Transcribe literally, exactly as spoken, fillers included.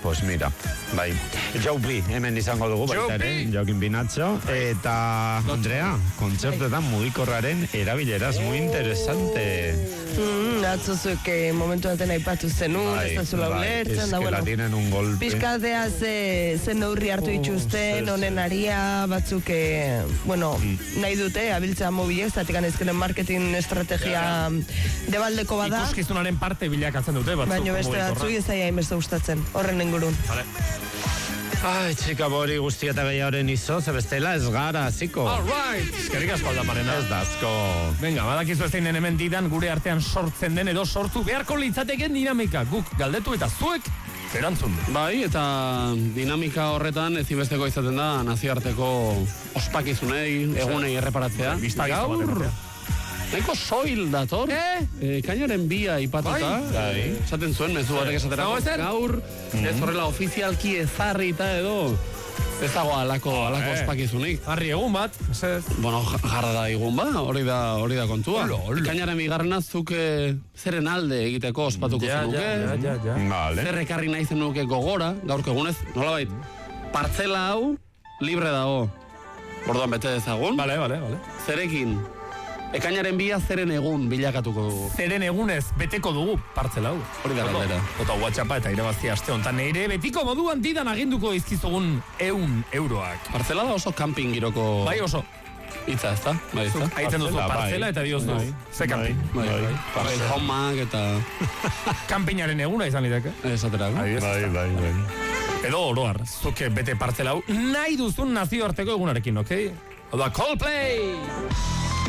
pues mira, bai. Joupi, hemen izango dugu baita ere, Joaquin Pinatxo, eta Andrea, kontzertetan mugikorraren erabileraz, muy interesante. Mm, atzozuek eh, momentu baten aipatu zenun, ez da zula ulertzen, da, bueno, tienen un golpe. pizkatea ze, ze neurri hartu dituzten, honen aria, batzuk, eh, bueno, nahi dute, abiltzea mobilez, zatik anezkenen marketing estrategia debaldeko bada. Ikuskizunaren parte bilakatzen dute, batzuk. Baina beste batzuk ez zaia inbeste gustatzen, horren ingurun. Vale. Ai, txika bori guztia eta gehiagoren izo, zebestela ez gara, ziko. All right. Eskerrik asko aldaparena. Ez dazko. Venga, badakizu ez den hemen didan gure artean sortzen den edo sortu beharko litzateken dinamika. Guk galdetu eta zuek erantzun. Bai, eta dinamika horretan ezibesteko izaten da nazioarteko ospakizunei, egunei erreparatzea. Gaur, nahiko soil dator. Eh? E, kainaren bia ipatuta. Bai. Esaten zuen, mezu batek esatera. Gaur, ez horrela ofizialki ezarrita edo, ez dago alako, alako ospakizunik. Harri egun bat, ez. Bueno, jarra da egun ba, hori da, hori da kontua. Olo, olo. Kainaren bigarrena zuk eh, zeren alde egiteko ospatuko Ja, zenuke. ja, ja, ja. Vale. Zer ekarri nahi zenuke gogora, gaurko egunez, nolabait, partzela hau, libre dago. Orduan bete dezagun. Vale, vale, vale. Zerekin, ekainaren bia zeren egun bilakatuko dugu. Zeren egunez beteko dugu partzela hau. Hori da galdera. Ota WhatsAppa eta irabaztia aste honetan ere betiko moduan didan aginduko izkizugun eun euroak. Partzela da oso camping giroko Bai oso. hitza, ezta? Bai, ezta? Aitzen duzu Partzela, partzela bai. eta diozu. Bai. Ze camping. Bai, bai. Parcel homeak eta Campingaren eguna izan liteke. esaterako. Bai, bai, bai. Edo oroar, zuke bete partzela hau nahi duzun nazioarteko egunarekin, okei? Okay? Oda Coldplay!